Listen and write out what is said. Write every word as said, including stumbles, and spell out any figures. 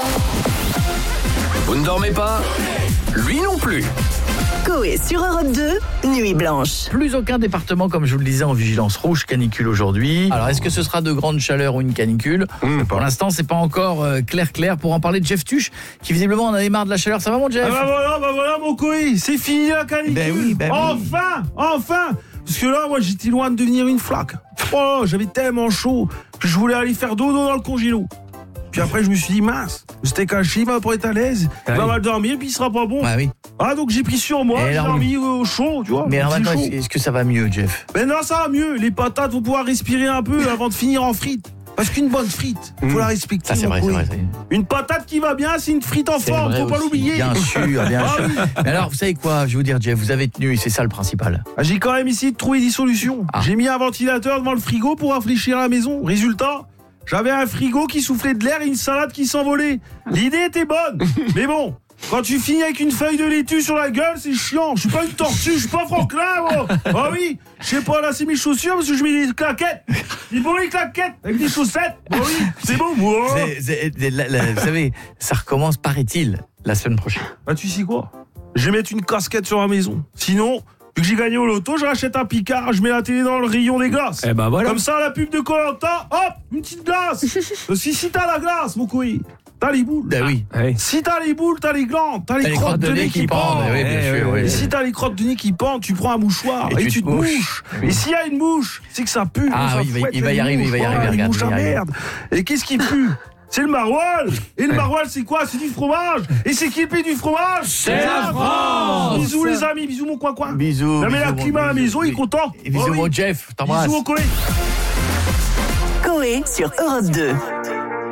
Vous ne dormez pas ? Lui non plus. Coé sur Europe deux, Nuit Blanche. Plus aucun département, comme je vous le disais, en vigilance rouge canicule aujourd'hui. Alors, est-ce que ce sera de grande chaleur ou une canicule ? mmh. Pour l'instant, c'est pas encore euh, clair clair. Pour en parler de Jeff Tuche, qui visiblement en avait marre de la chaleur. Ça va, mon Jeff ? Ah bah voilà, bah voilà, mon Coé, c'est fini la canicule. Ben oui, ben enfin, oui. enfin. Parce que là, moi, j'étais loin de devenir une flaque. Oh, j'avais tellement chaud que je voulais aller faire dodo dans le congélo. Puis après, je me suis dit, mince, c'était caché, il va pas être à l'aise, il va mal dormir, puis il sera pas bon. Ah oui. Ah, donc j'ai pris sur moi, Et j'ai alors, dormi au chaud, tu vois. Mais alors maintenant, chaud. est-ce que ça va mieux, Jeff ? Mais non, ça va mieux. Les patates vont pouvoir respirer un peu avant de finir en frites. Parce qu'une bonne frite, faut mmh. la respecter. Ça, c'est vrai, c'est vrai. Une patate qui va bien, c'est une frite en forme, faut pas aussi. l'oublier. Bien sûr, bien ah, sûr. oui. Mais alors, vous savez quoi ? Je vais vous dire, Jeff, vous avez tenu, et c'est ça le principal. Ah, j'ai quand même essayé de trouver des solutions. Ah. J'ai mis un ventilateur devant le frigo pour rafraîchir la maison. Résultat, j'avais un frigo qui soufflait de l'air et une salade qui s'envolait. L'idée était bonne, mais bon, quand tu finis avec une feuille de laitue sur la gueule, c'est chiant. Je suis pas une tortue, je suis pas Franklin, moi. Ah oui, je sais pas lasser mes chaussures parce que je mets des claquettes. Des bonnes claquettes avec des chaussettes. Ah oui, c'est bon, moi. C'est, c'est, la, la, vous savez, ça recommence, paraît-il, la semaine prochaine. Bah tu sais quoi ? Je vais mettre une casquette sur la maison. Sinon, vu que j'ai gagné au loto, je rachète un Picard, je mets la télé dans le rayon des glaces. Eh ben voilà. Comme ça, la pub de Koh-Lanta, hop, une petite glace. si, si t'as la glace, mon couille, t'as les boules. Ben oui. Si t'as les boules, t'as les glandes, t'as les, t'as les crottes, crottes de nez qui pendent. Oui, bien sûr, oui. Et si t'as les crottes de nez qui pendent, tu prends un mouchoir et, et tu, tu te mouches. mouches. Oui. Et s'il y a une mouche, c'est que ça pue. Ah, ça oui, il va, il va y arriver, il va y arriver. Une regarde, mouche à merde. Et qu'est-ce qui pue ? C'est le maroilles. Et le maroilles, c'est quoi ? C'est du fromage. Et c'est qui le pays du fromage ? C'est la France. Bisous les amis, bisous mon coin-coin. Bisous. Non mais la climat à la maison, il est content. Et bisous mon Jeff, t'embrasse. Bisous au Coé. Coé sur Europe deux.